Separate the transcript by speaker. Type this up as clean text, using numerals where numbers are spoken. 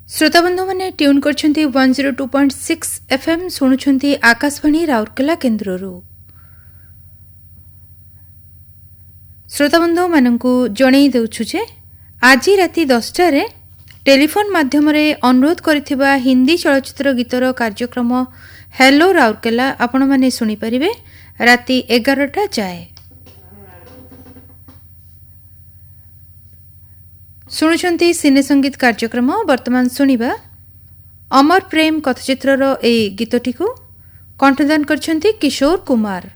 Speaker 1: श्रोताबंधु मैंने tune करछंती 102.6 FM सुनुछंती Akashvani Rourkela केन्द्ररू। श्रोताबंधु मानकु जणई देउछु जे आज राति 10 रे टेलीफोन माध्यम रे अनुरोध करिथिबा हिंदी चलचित्र गीतर कार्यक्रम हेलो राउरकेला आपण माने सुनि परिबे राति 11टा जाए। शुणुछंती सिने संगीत कार्यक्रम। वर्तमान सुनिबा अमर प्रेम कथचित्रर ए गीतटिकु कंठदान करछंती किशोर कुमार।